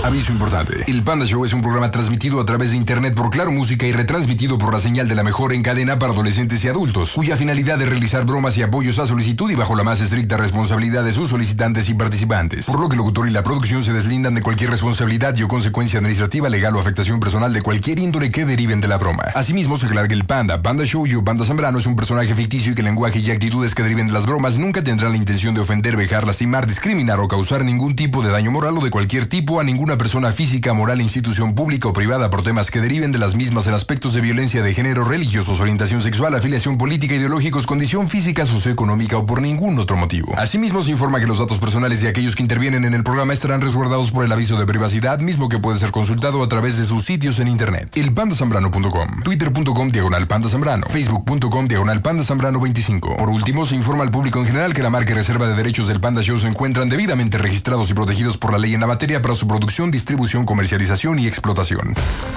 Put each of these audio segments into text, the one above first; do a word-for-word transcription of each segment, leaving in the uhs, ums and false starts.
Aviso importante. El Panda Show es un programa transmitido a través de internet por Claro Música y retransmitido por la señal de la mejor en cadena para adolescentes y adultos, cuya finalidad es realizar bromas y apoyos a solicitud y bajo la más estricta responsabilidad de sus solicitantes y participantes. Por lo que el locutor y la producción se deslindan de cualquier responsabilidad y o consecuencia administrativa, legal o afectación personal de cualquier índole que deriven de la broma. Asimismo, se aclara que el Panda, Panda Show y o Panda Zambrano es un personaje ficticio y que el lenguaje y actitudes que deriven de las bromas nunca tendrán la intención de ofender, vejar, lastimar, discriminar o causar ningún tipo de daño moral o de cualquier tipo a ninguna persona física, moral, institución pública o privada por temas que deriven de las mismas en aspectos de violencia de género, religiosos, orientación sexual, afiliación política, ideológicos, condición física, socioeconómica o por ningún otro motivo. Asimismo, se informa que los datos personales de aquellos que intervienen en el programa estarán resguardados por el aviso de privacidad, mismo que puede ser consultado a través de sus sitios en internet. el panda zambrano punto com, twitter punto com diagonal panda zambrano, facebook punto com diagonal panda zambrano veinticinco. Por último, se informa al público en general que la marca y reserva de derechos del Panda Show se encuentran debidamente registrados y protegidos por la ley en la materia para su producción, distribución, comercialización y explotación.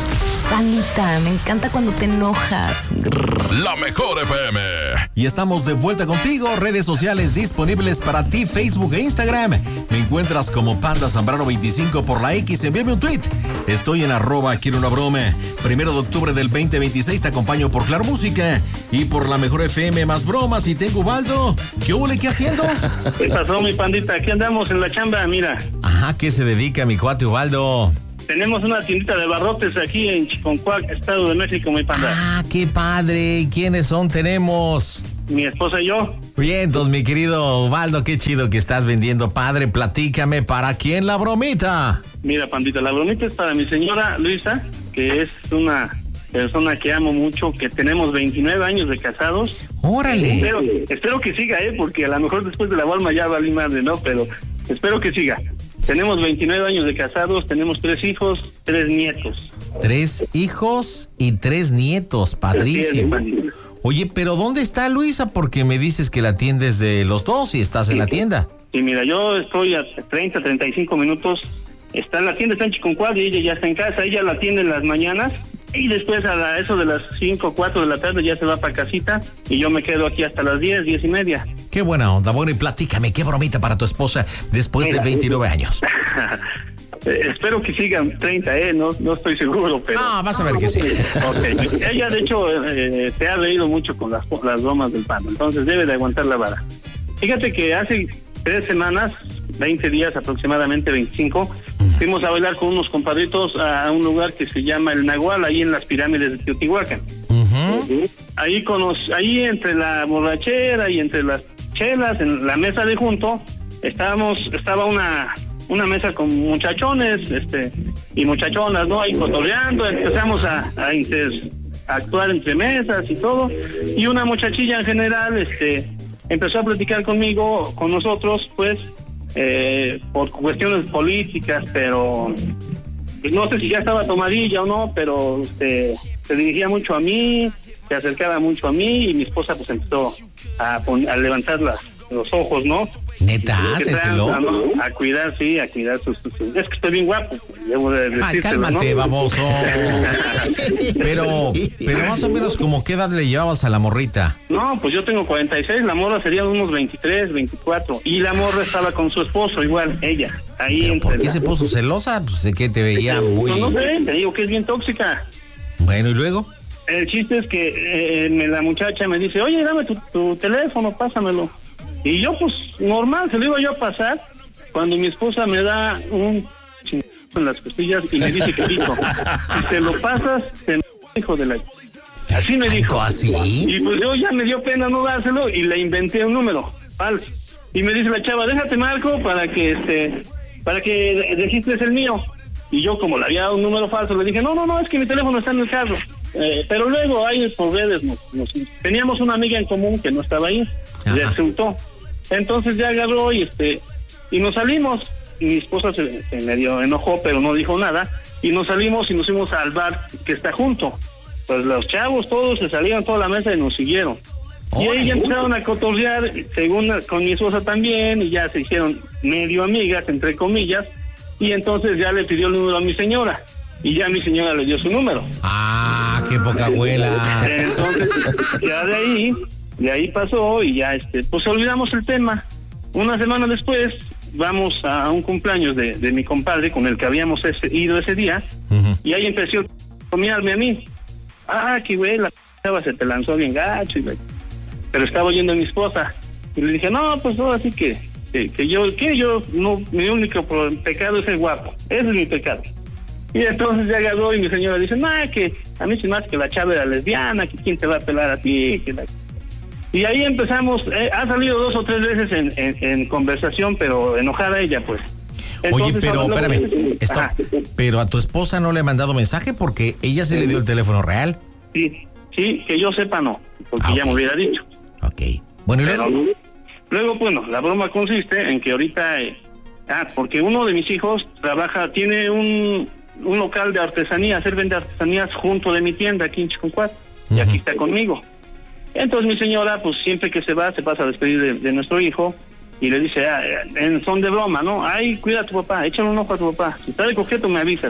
Panita, me encanta cuando te enojas. La mejor F M. Y estamos de vuelta contigo. Redes sociales disponibles para ti, Facebook e Instagram. Me encuentras como Panda Zambrano veinticinco por la X. Envíame un tweet. Estoy en arroba quiero una broma. Primero de octubre del veinte veintiséis te acompaño por Claro Música y por la mejor F M más bromas. Y tengo Ubaldo. ¿Qué hubo, qué haciendo? ¿Qué pasó, mi pandita? Aquí andamos en la chamba, mira. Ajá, ¿qué se dedica mi cuate Ubaldo? Tenemos una tiendita de barrotes aquí en Chiconcuac, Estado de México, mi panda. Ah, qué padre. ¿Quiénes son? Tenemos mi esposa y yo. Bien, entonces, mi querido Ubaldo, qué chido que estás vendiendo, padre. Platícame, ¿para quién la bromita? Mira, pandita, la bromita es para mi señora Luisa, que es una persona que amo mucho, que tenemos veintinueve años de casados. ¡Órale! Espero, espero que siga, ¿eh? Porque a lo mejor después de la Walma ya valí madre, ¿no? Pero espero que siga. Tenemos veintinueve años de casados, tenemos tres hijos, tres nietos. Tres hijos y tres nietos, padrísimo. Oye, pero ¿dónde está Luisa? Porque me dices que la atiendes de los dos y estás en la tienda. Sí, mira, yo estoy a treinta, treinta y cinco minutos. Está en la tienda, está en Chiconcuac y ella ya está en casa. Ella la atiende en las mañanas y después a la, eso de las cinco, cuatro de la tarde ya se va para casita y yo me quedo aquí hasta las diez, diez y media. Qué buena onda. Bueno, y platícame, ¿qué bromita para tu esposa después Mira, de veintinueve años? eh, espero que sigan treinta, ¿eh? No, no estoy seguro, pero... Ah, vas a ver que sí. Okay. Ella, de hecho, eh, te ha reído mucho con las, las bromas del Panda, entonces debe de aguantar la vara. Fíjate que hace tres semanas, veinte días aproximadamente, veinticinco, uh-huh. fuimos a bailar con unos compadritos a un lugar que se llama El Nahual, ahí en las pirámides de Teotihuacán. Uh-huh. Ahí, cono- ahí entre la borrachera y entre las chelas, en la mesa de junto, estábamos, estaba una una mesa con muchachones este y muchachonas, ¿no? Ahí cotorreando, empezamos a, a, inter, a actuar entre mesas y todo, y una muchachilla en general este empezó a platicar conmigo, con nosotros, pues, eh, por cuestiones políticas, pero no sé si ya estaba tomadilla o no, pero este, se dirigía mucho a mí, se acercaba mucho a mí, y mi esposa pues empezó a, pon- a levantar las, los ojos, ¿no? Neta, háceselo. ¿no? A cuidar, sí, a cuidar sus, sus, sus... Es que estoy bien guapo, debo de decírselo, Ay, cálmate, ¿no? baboso. Pero, pero más o menos, ¿como qué edad le llevabas a la morrita? No, pues yo tengo cuarenta y seis, la morra serían unos veintitrés, veinticuatro, y la morra estaba con su esposo, igual, ella. Ahí ¿Pero entre por qué la... se puso celosa? Pues sé que te veía muy... No, no sé, te digo que es bien tóxica. Bueno, ¿y luego? El chiste es que eh, me, la muchacha me dice, oye, dame tu, tu teléfono, pásamelo. Y yo, pues, normal, se lo iba yo a pasar, cuando mi esposa me da un chingado en las costillas y me dice que dijo, si se lo pasas, te hijo de la... Así me dijo. ¿Así? Y pues yo ya me dio pena no dárselo y le inventé un número falso. Y me dice la chava, déjate marco para que, este, para que registres el mío. Y yo, como le había dado un número falso, le dije, no, no, no, es que mi teléfono está en el carro. Eh, pero luego ahí por redes nos, nos, teníamos una amiga en común que no estaba ahí, resultó. Entonces ya agarró y este y nos salimos. Y mi esposa se, se medio enojó, pero no dijo nada. Y nos salimos y nos fuimos al bar que está junto. Pues los chavos todos se salieron toda la mesa y nos siguieron. Oh, y ahí ya empezaron a cotorrear, según con mi esposa también, y ya se hicieron medio amigas, entre comillas. Y entonces ya le pidió el número a mi señora. Y ya mi señora le dio su número. Ah, qué poca abuela. Entonces, ya de ahí, de ahí pasó y ya, este, pues olvidamos el tema. Una semana después, vamos a un cumpleaños de, de mi compadre con el que habíamos ese, ido ese día, uh-huh. y ahí empezó a comiarme a mí. Ah, que güey, la chava se te lanzó bien gacho, y, pero estaba oyendo a mi esposa. Y le dije, no, pues ahora sí que, que, que yo, que yo, no, mi único pecado es el guapo, ese es mi pecado. Y entonces ya agarró y mi señora dice, no, que a mí se me hace que la chava era lesbiana, que quién te va a pelar a ti, que la... Y ahí empezamos, eh, ha salido dos o tres veces en, en, en conversación, pero enojada ella, pues. Entonces, oye, pero espérame, que... está, pero a tu esposa no le ha mandado mensaje porque ella se sí. le dio el teléfono real. Sí, sí, que yo sepa no, porque ah, okay. ya me hubiera dicho. Ok. Bueno, y luego... Pero, luego, bueno, la broma consiste en que ahorita, eh, ah, porque uno de mis hijos trabaja, tiene un, un local de artesanías, él vende artesanías junto de mi tienda aquí en Chiconcuat, uh-huh. y aquí está conmigo. Entonces mi señora, pues siempre que se va, se pasa a despedir de, de nuestro hijo y le dice, ah, en son de broma, ¿no? Ay, cuida a tu papá, échale un ojo a tu papá. Si está de coqueto, me avisas.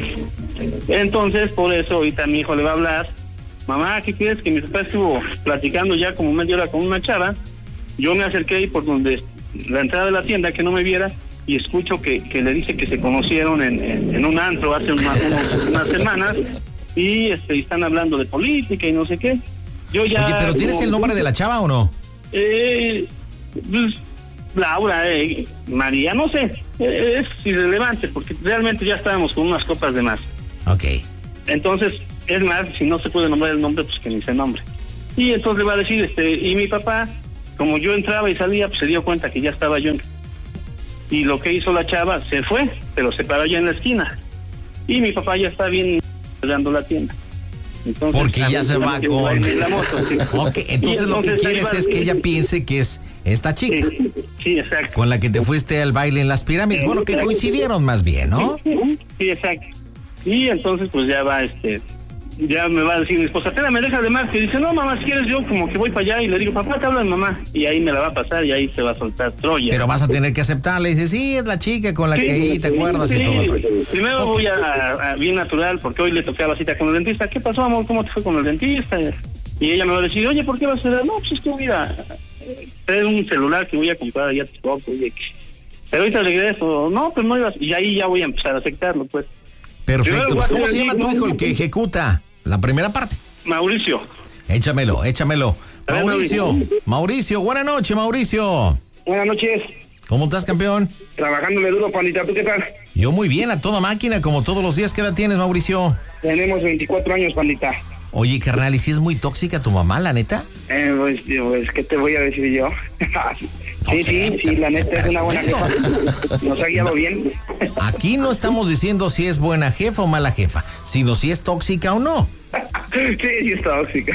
Entonces, por eso, ahorita mi hijo le va a hablar, mamá, ¿qué quieres? Que mi papá estuvo platicando ya como media hora con una chava. Yo me acerqué ahí por donde la entrada de la tienda, que no me viera, y escucho que, que le dice que se conocieron en, en, en un antro hace una, unos, unas semanas y este, están hablando de política y no sé qué. Yo ya, oye, ¿pero tienes como, el nombre de la chava o no? Eh, pues, Laura, eh, María, no sé, eh, es irrelevante porque realmente ya estábamos con unas copas de más. Ok. Entonces, es más, si no se puede nombrar el nombre, pues que ni se nombre. Y entonces le va a decir, este, y mi papá, como yo entraba y salía, pues se dio cuenta que ya estaba yo en... Y lo que hizo la chava, se fue, pero se paró ya en la esquina. Y mi papá ya está bien dando la tienda. Entonces, porque ya se va con... La moto, sí. Okay, entonces, entonces lo que quieres es que ella piense que es esta chica. Sí, sí, exacto. Con la que te fuiste al baile en las pirámides. Sí, bueno, que exacto. coincidieron más bien, ¿no? Sí, sí, exacto. Y entonces pues ya va, este... ya me va a decir mi esposa, espera, me deja de más, que dice, no mamá, si quieres yo como que voy para allá, y le digo, papá, te hablan mamá, y ahí me la va a pasar y ahí se va a soltar Troya. Pero vas a tener que aceptarle, y dice, sí, es la chica con la sí, que ahí te sí, acuerdas sí, y todo el rollo. Primero okay. voy a, a, a bien natural, porque hoy le toqué la cita con el dentista. ¿Qué pasó, amor? ¿Cómo te fue con el dentista? Y ella me va a decir, oye, ¿por qué vas a hacer? No, pues es que voy a tener un celular que voy a comprar allá, oye, pero ahorita regreso. No, pues no ibas, y ahí ya voy a empezar a aceptarlo, pues. Perfecto, pues, ¿cómo se llama tu hijo, el que ejecuta la primera parte? Mauricio. Échamelo, échamelo. Mauricio, Mauricio, buenas noches, Mauricio. Buenas noches. ¿Cómo estás, campeón? Trabajándole duro, pandita, ¿tú qué tal? Yo muy bien, a toda máquina, como todos los días. ¿Qué edad tienes, Mauricio? Tenemos veinticuatro años, pandita. Oye, carnal, ¿y si es muy tóxica tu mamá, la neta? Eh, pues, pues, ¿qué te voy a decir yo? Sí, no sé, sí, sí, la neta es una buena jefa. Nos ha guiado bien. Aquí no estamos diciendo si es buena jefa o mala jefa, sino si es tóxica o no. Sí, sí es tóxica.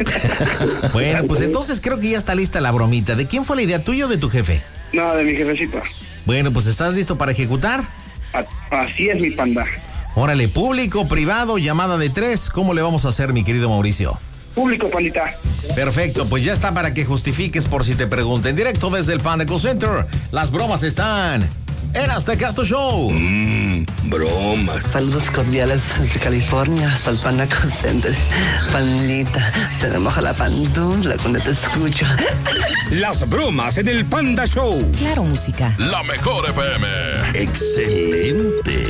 Bueno, pues entonces creo que ya está lista la bromita. ¿De quién fue la idea, tuya o de tu jefe? No, de mi jefecito. Bueno, pues ¿estás listo para ejecutar? A- así es, mi panda. Órale, público, privado, llamada de tres. ¿Cómo le vamos a hacer, mi querido Mauricio? Público, pandita. Perfecto, pues ya está para que justifiques por si te pregunten. Directo desde el Panda Call Center. Las bromas están en Aztecasto Show. Mmm, bromas. Saludos cordiales desde California hasta el Panda Call Center. Pandita, se me moja la pantufla cuando te escucho. Las bromas en el Panda Show. Claro, música. La mejor F M. Excelente.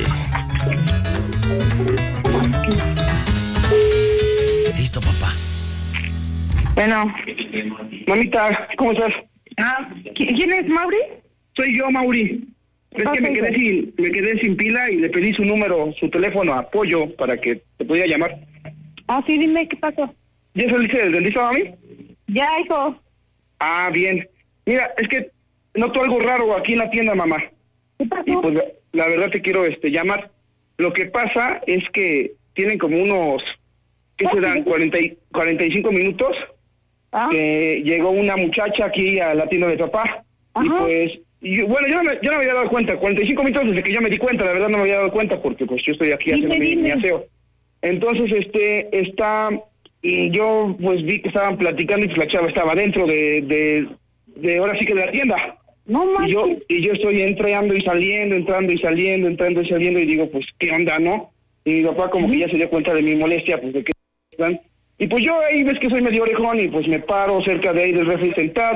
Listo, papá. Bueno. Mamita, ¿cómo estás? Ah, ¿quién es, Mauri? Soy yo, Mauri. Es que me quedé sin, me quedé sin pila y le pedí su número, su teléfono, apoyo, para que te pudiera llamar. Ah, sí, dime, ¿qué pasó? ¿Ya saliste del dentista, mami? Ya, hijo. Ah, bien. Mira, es que noto algo raro aquí en la tienda, mamá. ¿Qué pasó? Y pues la, la verdad te quiero este llamar. Lo que pasa es que tienen como unos, ¿qué se dan? cuarenta, cuarenta y cinco minutos. ¿Ah? Que llegó una muchacha aquí a la tienda de papá. Ajá. Y pues, y, bueno, yo no, me, yo no me había dado cuenta. cuarenta y cinco minutos desde que yo me di cuenta, la verdad no me había dado cuenta porque pues yo estoy aquí haciendo mi, mi aseo. Entonces, este, está, y yo pues vi que estaban platicando y pues la chava estaba dentro de, de, de ahora sí que de la tienda. No manches. Y yo, y yo estoy entrando y saliendo, entrando y saliendo, entrando y saliendo, y digo, pues, ¿qué onda, no? Y mi papá como que ya se dio cuenta de mi molestia, pues, de que están. Y pues yo ahí ves que soy medio orejón y pues me paro cerca de ahí del refri sentado,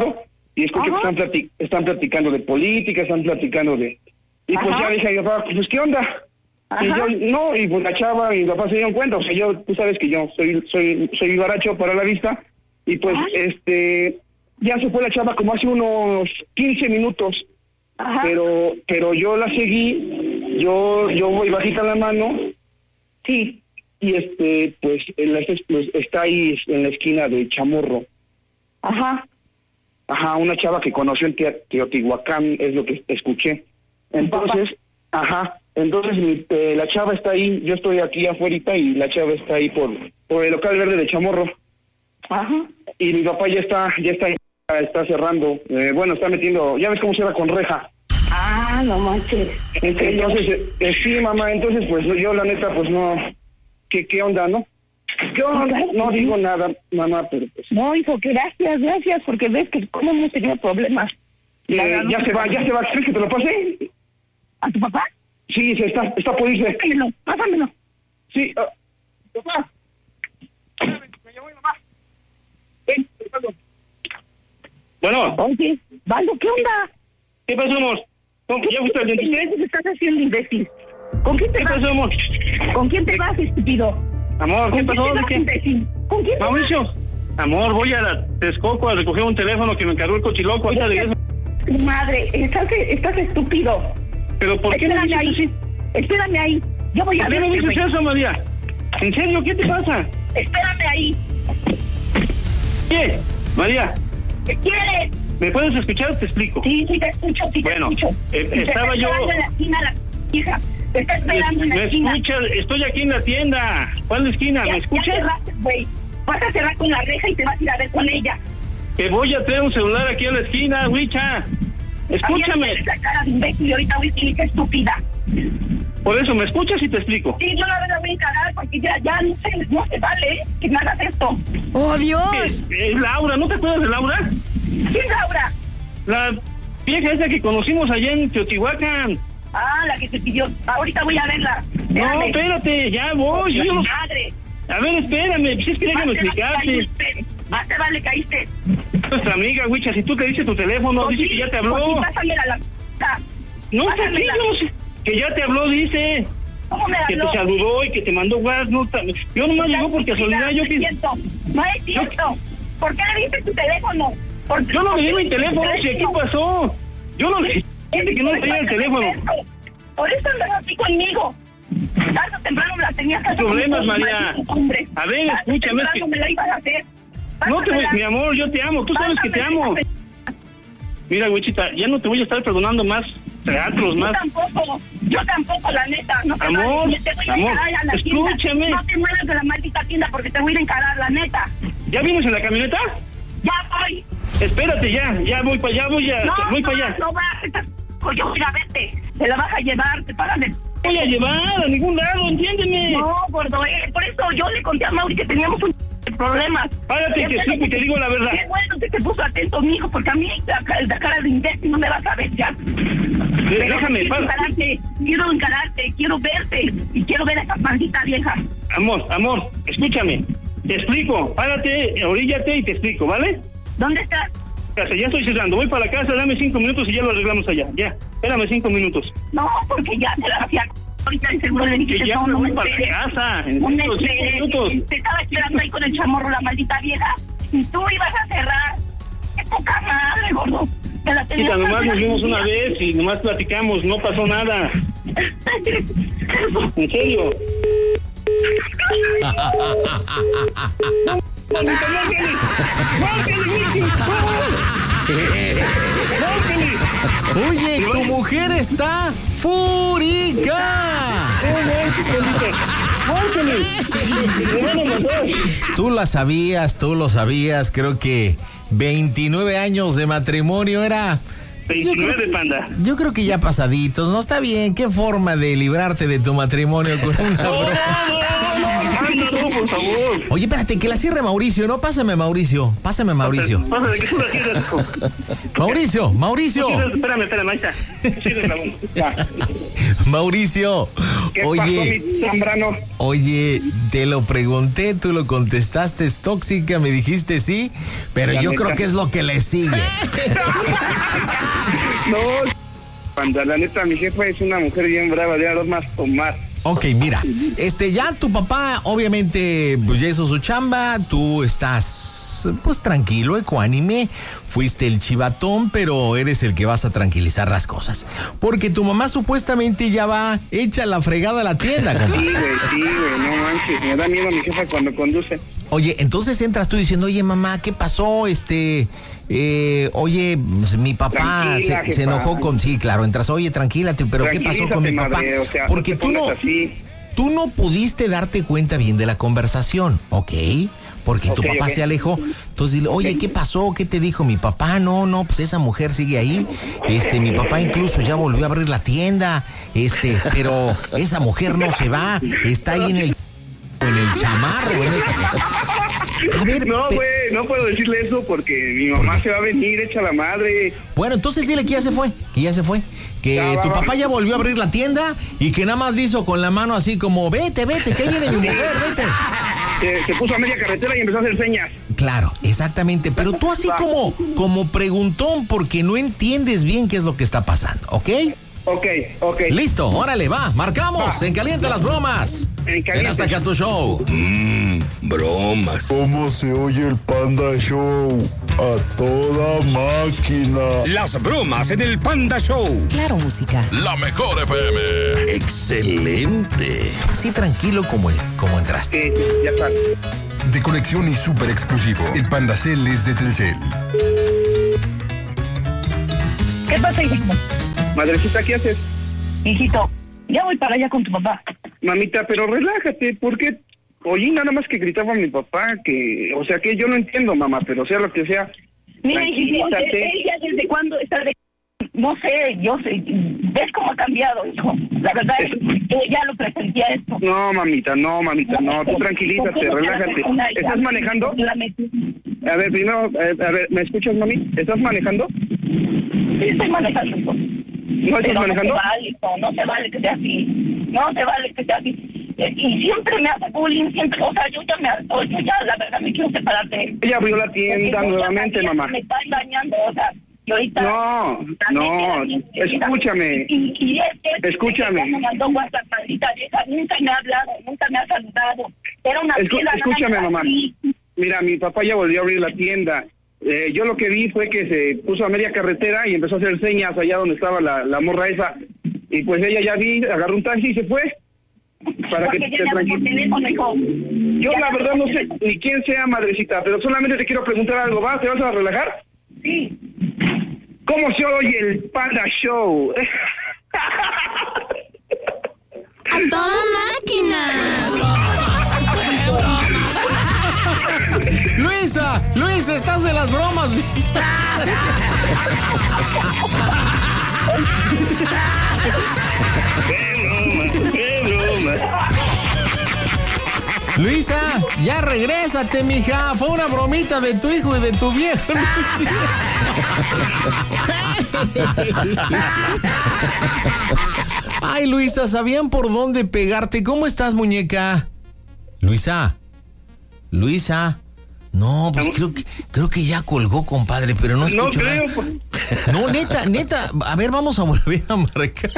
y escucho Ajá. que están, plati- están platicando de política, están platicando de... Y pues Ajá. ya dije a mi papá, pues ¿qué onda? Ajá. Y yo, no, y pues la chava y mi papá se dieron cuenta, o sea, yo, tú sabes que yo soy soy soy vivaracho para la vista, y pues, Ajá. este, ya se fue la chava como hace unos quince minutos, Ajá. pero pero yo la seguí, yo yo voy bajita la mano, Sí. y este, pues, en la- pues, está ahí en la esquina de Chamorro. Ajá. Ajá, una chava que conoció en Tea- Teotihuacán, es lo que escuché. Entonces, ajá, entonces mi, eh, la chava está ahí, yo estoy aquí afuera y la chava está ahí por, por el local verde de Chamorro. Ajá. Y mi papá ya está, ya está, está cerrando, eh, bueno, está metiendo, ya ves cómo cierra con reja. Ah, no manches. Entonces, eh, eh, sí, mamá, entonces pues yo la neta pues no, ¿qué, qué onda, no? Yo no digo nada, mamá, pero pues... No, hijo, que gracias, gracias, porque ves que cómo hemos tenido problemas. Eh, La verdad, ya no se sé. va, ya se va, ¿crees que te lo pase? ¿A tu papá? Sí, se está, está por irse. Pásamelo, pásamelo. Sí, ah, papá. Me llamó mi mamá. Ven, Ricardo. Bueno, Oye, Valdo, ¿qué onda? ¿qué pasó, amor? ¿Cómo? ¿Ya fuiste al ¿Qué dentista? crees que estás haciendo, imbécil? ¿Con quién te ¿Qué vas? pasó, amor? ¿Con quién te vas, estúpido? Amor, ¿qué ¿Con quién pasó? te ¿De vas, qué? imbécil? ¿Con quién te vas? Mauricio. Amor, voy a la Texcoco a recoger un teléfono que me encargó el cochiloco. Ahorita regreso. Tu madre, estás, estás estúpido. ¿Pero por qué me Espérame dices ahí. así? Espérame ahí. Yo voy a ¿Por qué ver. me dices eso, María? ¿En serio? ¿Qué te pasa? Espérame ahí. ¿Qué? María, ¿Qué quieres? ¿me puedes escuchar? Te explico. Sí, sí te escucho, sí te Bueno, escucho. eh, Y te estaba está yo- esperando en la esquina la hija. Te está esperando en la ¿Me esquina. escuchas? Estoy aquí en la tienda. ¿Cuál esquina? Ya- ¿Me ya escuchas? cerraste, güey. Vas a cerrar con la reja y te vas a ir a ver con ella. Te voy a traer un celular aquí a la esquina, Wicha. Escúchame. Había esa cara de imbécil y ahorita voy a decir que estúpida. Por eso, ¿me escuchas y te explico? Sí, yo la verdad voy a encarar porque ya, ya no se, no se vale ¿eh? que me hagas esto. ¡Oh, Dios! Es, es Laura, ¿no te acuerdas de Laura? ¿Quién es Laura? La vieja esa que conocimos allá en Teotihuacán. Ah, la que te pidió. Ahorita voy a verla. No, Espérame. espérate, ya voy. Yo no... Madre. A ver, espérame, pues es que déjame Más te vale explicarte. caíste. Más te vale caíste. Nuestra amiga, Wicha, si tú te dices tu teléfono, dice que ya te habló. Pues sí, pásamela la... No, está aquí, pásamela. yo no sé. Que ya te habló, dice. ¿Cómo me Que habló? te saludó y que te mandó WhatsApp. No, ta- yo nomás llegó por casualidad. Yo, No es que... cierto. No es cierto. ¿Por qué le diste tu teléfono? ¿Por qué- yo no le di por qué mi le diste tu teléfono, si aquí pasó. Yo no le dije que no le tenía el teléfono. Por eso andas así conmigo. Tarde o temprano me la tenías que hacer. Problemas, con tus María. malditos hombres. A ver, Tarde o escúchame, es temprano que- me la ibas a hacer. No te voy, Pásamela. mi amor, yo te amo. Tú sabes que te amo. Mira, Wichita, ya no te voy a estar perdonando más teatros, Yo más. tampoco, yo tampoco, la neta. No te Amor, vayas, te voy a amor, encarar a la escúchame. tienda. No te muevas de la maldita tienda porque te voy a ir a encarar, la neta. ¿Ya vienes en la camioneta? Ya voy. Espérate, ya, ya voy para allá, voy a, No, voy no, para allá. no vas. estás- Pues yo voy a verte. Te la vas a llevar, te pagan de... Voy a llevar a ningún lado, entiéndeme. No, gordo, eh, por eso yo le conté a Mauri que teníamos un problemas. Párate, Qué te bueno explico y que- te digo la verdad. Qué bueno que te puso atento, mijo, porque a mí la, ca- la cara de imbécil no me vas a ver ya. Pero déjame, quiero párate. encararte, quiero encararte, quiero verte y quiero ver a esa maldita vieja. Amor, amor, escúchame. Te explico. Párate, oríllate y te explico, ¿vale? ¿Dónde estás? Casa, ya estoy cerrando. Voy para la casa, dame cinco minutos y ya lo arreglamos allá. Ya, espérame cinco minutos. No, porque ya te la hacía. Ahorita de seguro le Que dijiste, ya no, me no voy me para la esperes. casa. En No me cinco esperes. minutos. Te estaba esperando ahí con el chamorro, la maldita vieja. Y tú ibas a cerrar. ¡Qué poca madre, gordo! Te la tenías Chica, que nomás hacer nos vimos una así. vez y nomás platicamos, no pasó nada. En serio. Oye, tu mujer está fúrica. Tú la sabías, tú lo sabías. Creo que veintinueve años de matrimonio era... veintinueve, panda. Yo creo que ya pasaditos, ¿no? Está bien. ¿Qué forma de librarte de tu matrimonio con una No, broma? no, no, anda, no, por favor. Oye, espérate, que la cierre Mauricio, ¿no? Pásame Mauricio, pásame Mauricio. Pásale, que tú la quieres, hijo. Mauricio, Mauricio. ¿Quieres? Espérame, espérame, ahí está. Sigue grabando. Ya. Mauricio, ¿Qué Oye, pasó, mi Zambrano? Oye, te lo pregunté, tú lo contestaste, es tóxica, me dijiste sí, pero La yo neta. creo que es lo que le sigue. No, panda, la neta, mi jefa es una mujer bien brava, de a dos más tomar. Ok, mira, este, ya tu papá, obviamente, pues ya hizo su chamba, tú estás, pues tranquilo, ecuánime, fuiste el chivatón, pero eres el que vas a tranquilizar las cosas. Porque tu mamá supuestamente ya va hecha la fregada a la tienda, Sí, compadre. güey, sí, güey, no manches, me da miedo mi jefa cuando conduce. Oye, entonces entras tú diciendo, oye, mamá, ¿qué pasó? Este, eh, oye, pues, mi papá Tranquila, se, se jefa. enojó con... Sí, claro, entras, oye, tranquilate, pero ¿qué pasó con mi Tranquilízate, papá? madre, o sea, Porque no te tú no... pongas así. Tú no pudiste darte cuenta bien de la conversación, ¿ok? Porque tu Ok, papá ok. se alejó. Entonces dile, oye, ¿qué pasó? ¿Qué te dijo mi papá? No, no, pues esa mujer sigue ahí. Este, mi papá incluso ya volvió a abrir la tienda. Este, pero esa mujer no se va. Está ahí en el, en el chamarro, en esa cosa. A ver, No, pe- güey, no puedo decirle eso porque mi mamá se va a venir, echa la madre. Bueno, entonces dile que ya se fue, que ya se fue. Que Ya, va, tu va. papá ya volvió a abrir la tienda y que nada más le hizo con la mano así como, vete, vete, que ahí viene mi mujer, vete. Se, se puso a media carretera y empezó a hacer señas. Claro, exactamente, pero tú así como, como preguntón porque no entiendes bien qué es lo que está pasando, ¿ok? Ok, ok. Listo, órale, va, marcamos, en Caliente las Bromas. En Caliente. En Hasta Acá es tu show. Mmm, bromas. ¿Cómo se oye el Panda Show? A toda máquina. Las bromas en el Panda Show. Claro, música. La mejor F M. Excelente. Así tranquilo como, como entraste. Sí, ya está. De conexión y súper exclusivo. El Panda Cell es de Telcel. ¿Qué pasa, hijito? Madrecita, ¿qué haces? Hijito, ya voy para allá con tu papá. Mamita, pero relájate, ¿por qué? Oye, nada más que gritaba mi papá, que, o sea, que yo no entiendo, mamá, pero sea lo que sea. Mira, hijito, él, tranquilízate. él ya desde cuándo está de... No sé, yo sé, ves cómo ha cambiado, hijo. La verdad es que ya lo presentía esto. No, mamita, no, mamita, no, tú tranquilízate, relájate. ¿Estás manejando? A ver, primero, eh, a ver, ¿me escuchas, mami? ¿Estás manejando? Sí, estoy manejando, hijo. ¿No estás Pero manejando? No se vale, hijo, no se vale que sea así. No se vale que sea así. Eh, Y siempre me hace bullying, siempre, o sea, yo ya me harto, yo ya, la verdad, me quiero separar de él. Ella abrió la tienda Porque yo nuevamente, ya mamá. Me está engañando, o sea, y ahorita... No, también no, era bien querida. escúchame. Y, y es que... Escúchame. Me mandó WhatsApp, maldita vieja, nunca me ha hablado, nunca me ha saludado. Era una Escu- fiera, escúchame, nada más mamá. así. Mira, mi papá ya volvió a abrir la tienda. Eh, yo lo que vi fue que se puso a media carretera y empezó a hacer señas allá donde estaba la, la morra esa. Y pues ella ya vi, agarró un taxi y se fue. Para Porque que ya te me habló por tranquilices. teléfono, hijo. Yo Ya la me verdad habló no por sé teléfono. ni quién sea, madrecita, pero solamente te quiero preguntar algo. ¿Vas? ¿Te vas a relajar? Sí. ¿Cómo se oye el Panda Show? ¡A toda máquina! Luisa, Luisa, estás de las bromas. ¡Qué broma! Luisa, ya regrésate, mija. Fue una bromita de tu hijo y de tu viejo. No es cierto. Ay, Luisa, sabían por dónde pegarte. ¿Cómo estás, muñeca? Luisa. Luisa. No, pues creo que, creo que ya colgó, compadre, pero no No escucho creo. nada. pues. No, neta, neta. A ver, vamos a volver a marcar.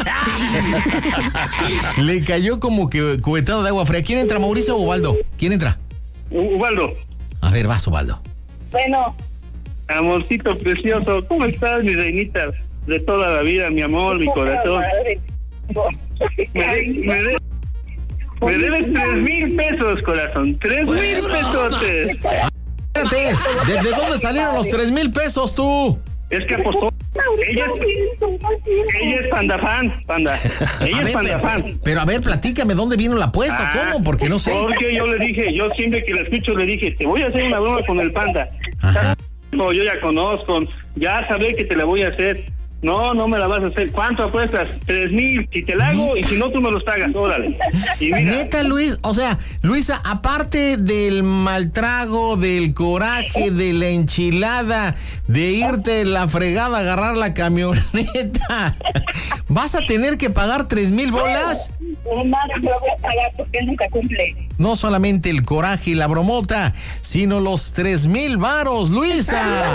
Le cayó como que cubetado de agua fría. ¿Quién entra, Mauricio o Ubaldo? ¿Quién entra? Ubaldo. A ver, vas, Ubaldo. Bueno, Amorcito precioso, ¿cómo estás, mi reinita? De toda la vida, mi amor, mi corazón. Me, de- me, de- me debes tres mil pesos, corazón. Tres mil pesotes. Espérate, ¿de, de dónde salieron los tres mil pesos tú? Es que apostó. Ella es, ella es panda fan, panda. Ella A es ver, panda pero, fan. pero a ver, platícame, ¿dónde vino la apuesta? Ah, ¿Cómo? Porque no sé. Porque yo le dije, yo siempre que la escucho le dije, te voy a hacer una broma con el panda. Ajá. No, yo ya conozco, ya sabré que te la voy a hacer. No, no me la vas a hacer. ¿Cuánto apuestas? Tres mil. Si te la hago y si no, tú me los pagas. Órale. Y mira, Neta, Luis, o sea, Luisa, aparte del mal trago, del coraje, de la enchilada, de irte la fregada a agarrar la camioneta, ¿vas a tener que pagar tres mil bolas? Mi madre me lo voy a pagar porque él nunca cumple. No solamente el coraje y la bromota, sino los tres mil varos, Luisa.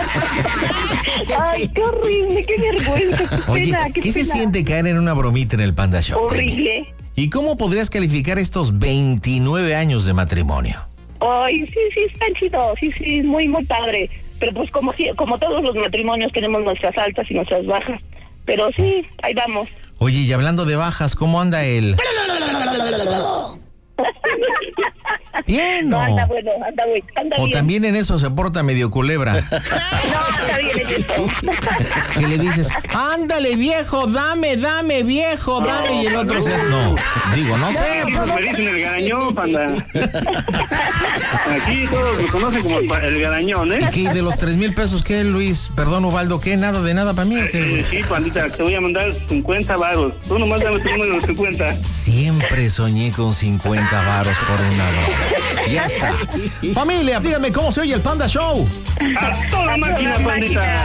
Ay, qué horrible, qué vergüenza, qué Oye, pena, qué, ¿qué se pena. siente caer en una bromita en el Panda Show? Horrible. ¿Y cómo podrías calificar estos veintinueve años de matrimonio? Ay, sí, sí, está chido, sí, sí, muy, muy padre. Pero pues como, si- como todos los matrimonios tenemos nuestras altas y nuestras bajas. Pero sí, ahí vamos. Oye, y hablando de bajas, ¿cómo anda él? Bien, No, ¿no? anda bueno, anda, bueno, anda O bien. también en eso se porta medio culebra. No, anda bien en eso. Que le dices, ándale viejo, dame, dame viejo, dame. Y el otro se hace, no, digo, no sé. Me dicen el garañón, Panda. Aquí todos me conocen como el, pa- el garañón, ¿eh? ¿Y qué, de los tres mil pesos qué, Luis? Perdón, Ubaldo, ¿qué? ¿Nada de nada para mí o qué? Eh, sí, Pandita, te voy a mandar cincuenta varos. Tú nomás dame tu número de cincuenta. Siempre soñé con cincuenta varos por una broma. Ya está. Familia, díganme cómo se oye el Panda Show. ¡A toda máquina, Pandita!